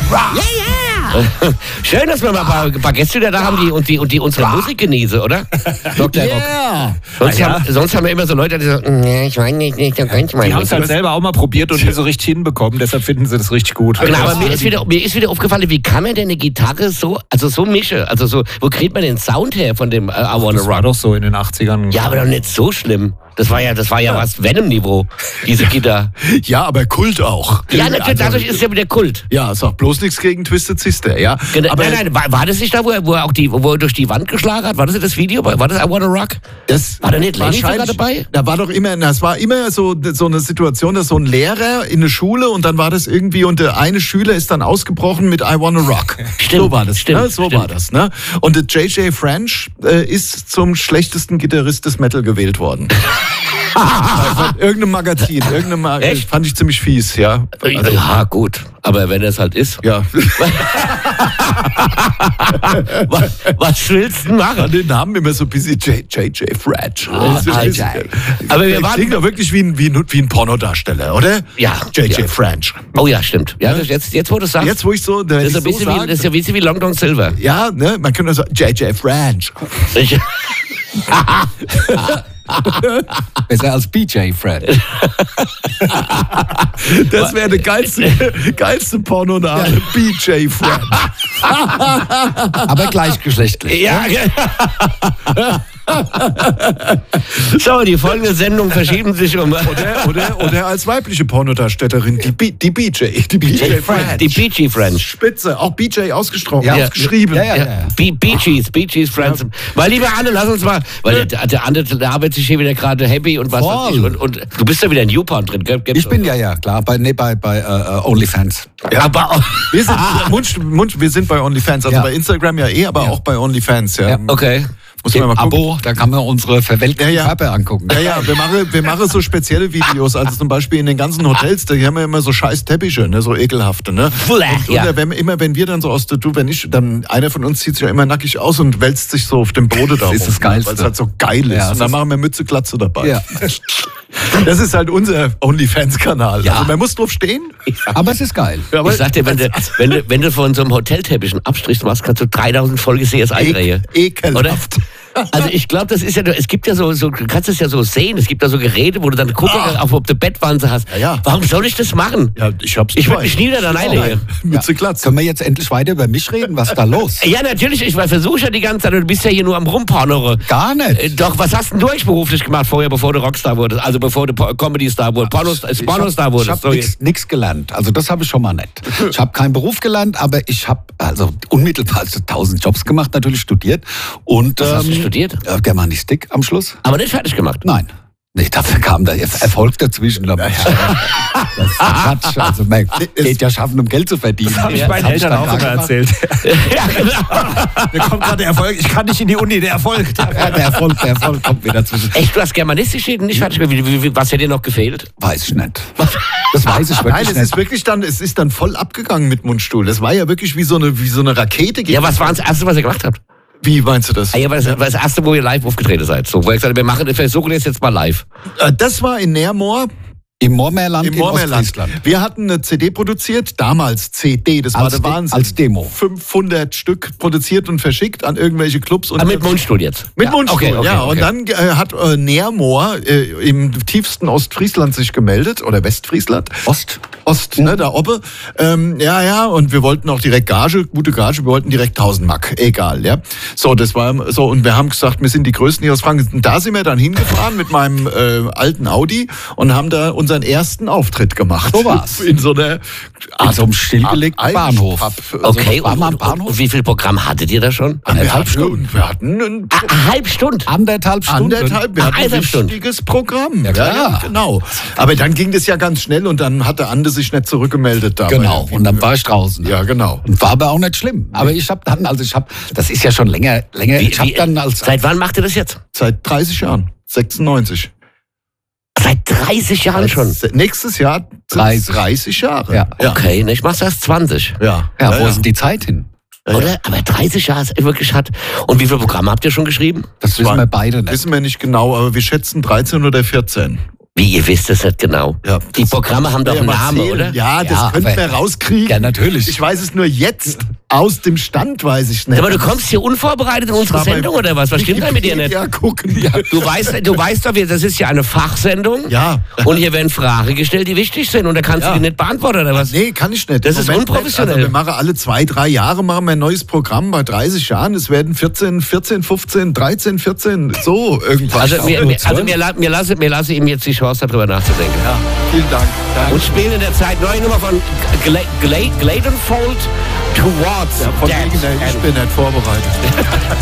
Schön, dass wir mal ein paar Gäste wieder da haben, die unsere Musik genießen, oder? Dr. Rock. Sonst haben wir immer so Leute, die sagen, ich weiß nicht, dann kann ich mal. Die haben es halt selber auch mal probiert und nicht so richtig hinbekommen, deshalb finden sie das richtig gut. Genau, aber mir ist wieder aufgefallen, wie kann man denn eine Gitarre so mischen? Also so, wo kriegt man den Sound her von dem I Wanna Rock? Das war doch so in den 80ern. Ja, aber doch nicht so schlimm. Das war ja was Venom-Niveau, diese Gitarre. Ja, aber Kult auch. Ja, natürlich, dadurch ist es ja wieder Kult. Ja, sag bloß nichts gegen Twisted Sister, ja. Genau, aber nein, war das nicht da, wo er durch die Wand geschlagen hat? War das Video? War das I Wanna Rock? War da nicht Lenny sogar dabei? Das war immer so eine Situation, dass so ein Lehrer in der Schule und dann war das irgendwie und der eine Schüler ist dann ausgebrochen mit I Wanna Rock. Stimmt, so war das, stimmt, ne? So war das, ne? Und der J.J. French ist zum schlechtesten Gitarrist des Metal gewählt worden. Von irgendeinem Magazin. Echt? Fand ich ziemlich fies, ja. Also, ja, gut. Aber wenn es halt ist. Ja. Was willst du machen? Den Namen immer so ein bisschen J.J. French. Aber wir waren klingt doch wirklich wie ein Pornodarsteller, oder? Ja. J.J. French. Oh ja, stimmt. Ja, jetzt wo du sagst. Jetzt, wo ich so. Das ist ein bisschen wie Long John Silver. Ja, ne? Man könnte sagen, J.J. French. Besser als BJ Fred. Das wäre der geilste Pornoname. BJ Fred. Aber gleichgeschlechtlich. Ja. So, die folgende Sendung verschieben sich um. Oder als weibliche Pornodarstellerin, die BJ. Die BJ French. Die BG French. Spitze, auch BJ ausgeschrieben. Ja. BG's Friends. Weil, lieber Anne, lass uns mal, weil der Anne, der arbeitet sich hier wieder gerade happy und was weiß ich. Und du bist ja wieder in YouPorn drin, gell? Ich bin ja, klar, bei OnlyFans. Ja, aber wir sind bei OnlyFans, also bei Instagram aber auch bei OnlyFans. Ja. Okay. Muss man mal gucken. Abo, da kann man unsere verwelkten Körper angucken. Ja, wir machen so spezielle Videos, also zum Beispiel in den ganzen Hotels, da haben wir immer so scheiß Teppiche, ne, so ekelhafte, ne? Wenn wir dann so dann einer von uns zieht sich ja immer nackig aus und wälzt sich so auf dem Boden da. Das ist das Geilste. Weil es halt so geil ist. Ja, und dann machen wir Mütze, Glatze dabei. Ja. Das ist halt unser OnlyFans-Kanal. Ja. Also man muss drauf stehen. Aber es ist geil. Ja, ich sag dir, wenn du von so einem Hotelteppich einen Abstrich machst, kannst du 3000 Folgen CS eindrehen. Ekelhaft. Also ich glaube, das ist ja, es gibt ja so, du kannst es ja so sehen, es gibt da so Geräte, wo du dann gucken kannst, ob du Bettwanze hast. Ja. Warum soll ich das machen? Ja, ich würde mich nie wieder alleine hier. Mütze, Glatze. Können wir jetzt endlich weiter über mich reden? Was ist da los? Ja, natürlich, ich versuche ja die ganze Zeit, du bist ja hier nur am Rumpornere. Gar nicht. Doch, was hast denn du eigentlich beruflich gemacht vorher, bevor du Rockstar wurdest? Also bevor du Comedy-Star wurdest, Pornostar wurdest? Ich habe nichts gelernt. Also das habe ich schon mal nicht. Ich habe keinen Beruf gelernt, aber ich habe also unmittelbar 1000 Jobs gemacht, natürlich studiert. Und, was hast du studiert? Germanistik am Schluss. Aber nicht fertig gemacht? Nein. Nee, dafür kam da jetzt Erfolg dazwischen. Das ist Quatsch. Also man geht ja schaffen, um Geld zu verdienen. Das habe ich meinen Eltern auch immer erzählt. Ja, genau. Mir kommt gerade der Erfolg. Ich kann nicht in die Uni, der Erfolg. Ja, der Erfolg kommt wieder zwischen. Echt, du hast Germanistik nicht fertig gemacht? Was hätte dir noch gefehlt? Weiß ich nicht. Das weiß ich wirklich nicht. Nein, es ist dann voll abgegangen mit Mundstuhl. Das war ja wirklich wie so eine Rakete. Ja, was war das Erste, was ihr gemacht habt? Wie meinst du das? Ja, das war das Erste, wo ihr live aufgetreten seid. So, wo ich gesagt habe, wir versuchen jetzt mal live. Das war in Neermoor. Im Moormeerland in Ostfriesland. Wir hatten eine CD produziert, damals CD, das war der Wahnsinn. Als Demo. 500 Stück produziert und verschickt an irgendwelche Clubs. Und mit Mundstuhl jetzt? Mit Mundstuhl, okay. Und dann hat Neermoor im tiefsten Ostfriesland sich gemeldet, oder Westfriesland. Ost, ne, da oben. Und wir wollten auch direkt gute Gage, wir wollten direkt 1000 Mark, egal, ja. So, das war so, und wir haben gesagt, wir sind die Größten hier aus Franken. Und da sind wir dann hingefahren mit meinem alten Audi und haben da unseren ersten Auftritt gemacht. So war's. In so einer Art, so einem stillgelegten Bahnhof. Okay, und wie viel Programm hattet ihr da schon? Eineinhalb Stunden. Wir hatten eine halbe Stunde? Anderthalb Stunden. Wir hatten ein wichtiges Programm. Ja, klar. Ja, genau. Aber dann ging das ja ganz schnell und dann hat der Ande sich nicht zurückgemeldet. Dabei. Genau, und dann war ich draußen. Ja, genau. Und war aber auch nicht schlimm. Aber ich habe dann, das ist ja schon länger. Seit wann macht ihr das jetzt? Seit 30 Jahren. 96. Seit 30 Jahren schon? Nächstes Jahr 30 Jahre. Ja. Okay, ich mach's erst 20. Ja. Wo ist denn die Zeit hin? Oder? Aber 30 Jahre ist wirklich hart. Und wie viele Programme habt ihr schon geschrieben? Das wissen wir beide nicht. Wissen wir nicht genau, aber wir schätzen 13 oder 14. Wie, ihr wisst es nicht genau? Ja, Die Programme haben doch einen Namen, oder? Ja, das könnten wir rauskriegen. Ja, natürlich. Ich weiß es nur jetzt. Aus dem Stand weiß ich nicht. Aber du kommst hier unvorbereitet in unsere Sendung oder was? Was stimmt da mit dir nicht? Ja, gucken. Ja. Du weißt doch, das ist ja eine Fachsendung. Ja. Und hier werden Fragen gestellt, die wichtig sind. Und da kannst du die nicht beantworten, oder was? Nee, kann ich nicht. Das ist Moment unprofessionell. nicht. Also wir machen alle 2-3 Jahre machen wir ein neues Programm bei 30 Jahren. Es werden 14, 15, 13, 14, so irgendwas. Also mir lasse ihm jetzt die Chance, darüber nachzudenken. Ja, vielen Dank. Danke. Und spielen in der Zeit neue Nummer von Gladenfold, Towards Ja, von Death. wegen, ich bin nicht vorbereitet.